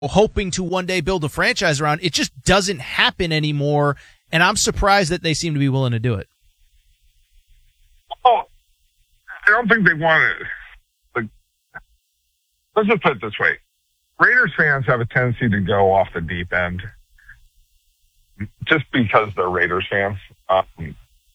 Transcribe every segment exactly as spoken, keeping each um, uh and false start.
hoping to one day build a franchise around. It just doesn't happen anymore, and I'm surprised that they seem to be willing to do it. Oh, I don't think they want to. Like, let's just put it this way. Raiders fans have a tendency to go off the deep end just because they're Raiders fans. Um,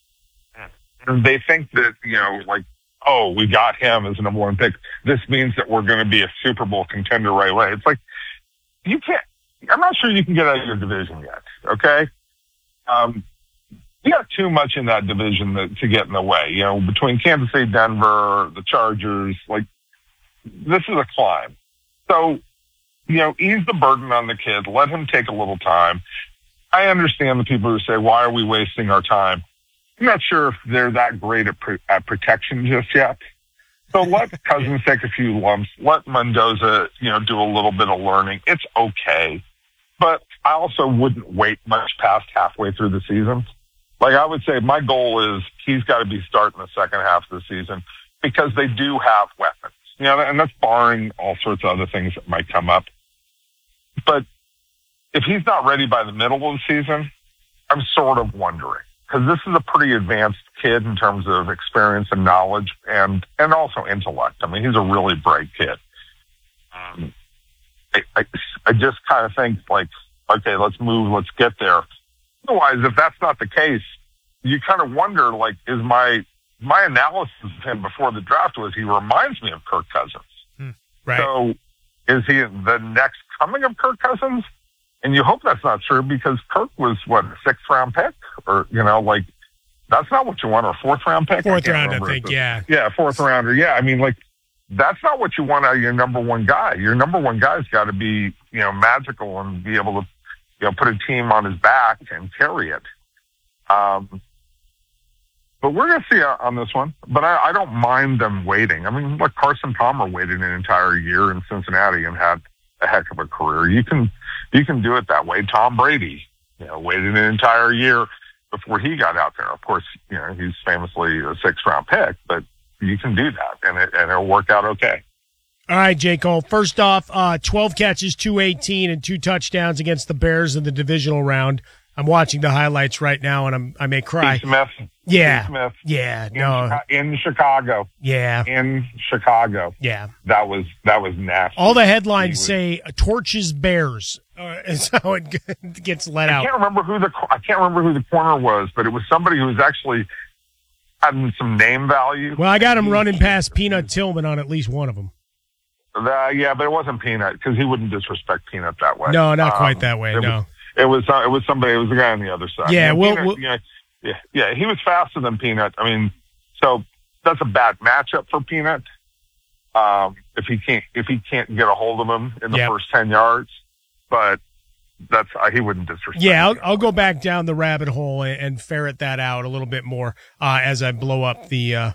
and they think that, you know, like, oh, we got him as a number one pick. This means that we're going to be a Super Bowl contender right away. It's like, you can't, I'm not sure you can get out of your division yet, okay? Um, you got too much in that division that, to get in the way. You know, between Kansas City, Denver, the Chargers, like, this is a climb. So, you know, ease the burden on the kid. Let him take a little time. I understand the people who say, why are we wasting our time? I'm not sure if they're that great at, pre- at protection just yet. So let Cousins take a few lumps. Let Mendoza, you know, do a little bit of learning. It's okay. But I also wouldn't wait much past halfway through the season. Like I would say, my goal is he's got to be starting the second half of the season because they do have weapons. You know, and that's barring all sorts of other things that might come up. But if he's not ready by the middle of the season, I'm sort of wondering. Because this is a pretty advanced kid in terms of experience and knowledge and, and also intellect. I mean, he's a really bright kid. Um, I, I, I just kind of think, like, okay, let's move, let's get there. Otherwise, if that's not the case, you kind of wonder, like, is my my analysis of him before the draft was he reminds me of Kirk Cousins. Hmm, right. So is he the next coming of Kirk Cousins? And you hope that's not true because Kirk was, what, a sixth-round pick? Or, you know, like, that's not what you want, or a fourth-round pick? Fourth I round, I think, yeah. Yeah, fourth-rounder, yeah. I mean, like, that's not what you want out of your number one guy. Your number one guy's got to be, you know, magical and be able to, you know, put a team on his back and carry it. Um, but we're going to see on this one. But I, I don't mind them waiting. I mean, look, Carson Palmer waited an entire year in Cincinnati and had a heck of a career. You can you can do it that way. Tom Brady, you know, waited an entire year before he got out there. Of course, you know, he's famously a sixth-round pick, but you can do that, and, it, and it'll work out okay. All right, J. Cole. First off, uh, twelve catches, two eighteen, and two touchdowns against the Bears in the divisional round. I'm watching the highlights right now, and I'm, I may cry. Steve Smith. Yeah. Steve Smith. Yeah. In No. Chica- in Chicago. Yeah. In Chicago. Yeah. That was that was nasty. All the headlines was, say "torches Bears," uh, is how it gets let I out. I can't remember who the I can't remember who the corner was, but it was somebody who was actually having some name value. Well, I got him running past Peanut Tillman on at least one of them. Uh, yeah, but it wasn't Peanut because he wouldn't disrespect Peanut that way. No, not um, quite that way. It no. Was, It was uh, it was somebody. It was the guy on the other side. Yeah, you know, well, Peanut, well you know, yeah, yeah. He was faster than Peanut. I mean, so that's a bad matchup for Peanut. Um, if he can't if he can't get a hold of him in the yep. first ten yards, but that's uh, he wouldn't disrespect. Yeah, I'll, him. I'll go back down the rabbit hole and, and ferret that out a little bit more uh, as I blow up the uh,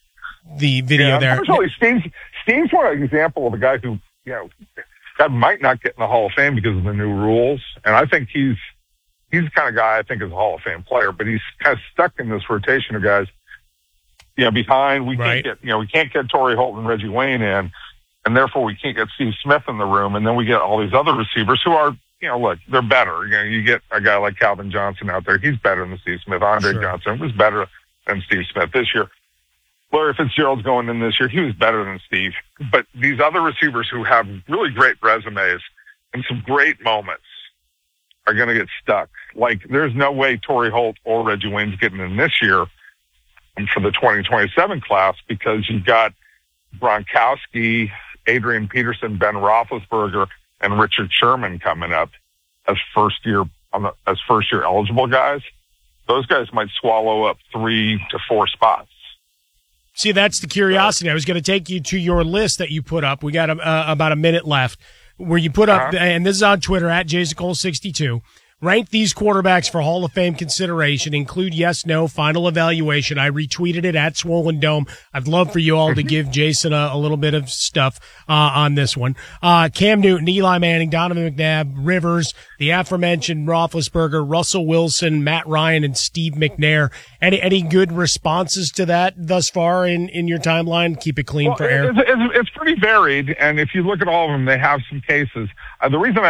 the video yeah, there. Unfortunately, Steve's Steve's one example of a guy who you know that might not get in the Hall of Fame because of the new rules, and I think he's. He's the kind of guy I think is a Hall of Fame player, but he's kind of stuck in this rotation of guys, you know, behind. We right. can't get, you know, we can't get Torrey Holt and Reggie Wayne in, and therefore we can't get Steve Smith in the room. And then we get all these other receivers who are, you know, look, they're better. You know, you get a guy like Calvin Johnson out there. He's better than Steve Smith. Andre sure. Johnson was better than Steve Smith this year. Larry Fitzgerald's going in this year. He was better than Steve. But these other receivers who have really great resumes and some great moments are going to get stuck. Like, there's no way Torrey Holt or Reggie Wayne's getting in this year for the twenty twenty-seven class because you've got Gronkowski, Adrian Peterson, Ben Roethlisberger, and Richard Sherman coming up as first year on the, as first year eligible guys. Those guys might swallow up three to four spots. See, that's the curiosity. I was going to take you to your list that you put up. We got a, uh, about a minute left. Where you put up, uh-huh. and this is on Twitter, at Jason Cole sixty-two, rank these quarterbacks for Hall of Fame consideration, include yes, no, final evaluation. I retweeted it at Swollen Dome. I'd love for you all to give Jason a, a little bit of stuff uh, on this one. Uh, Cam Newton, Eli Manning, Donovan McNabb, Rivers, the aforementioned Roethlisberger, Russell Wilson, Matt Ryan, and Steve McNair. Any any good responses to that thus far in, in your timeline? Keep it clean Well, for air. It's, it's, it's pretty varied, and if you look at all of them, they have some cases. Uh, the reason I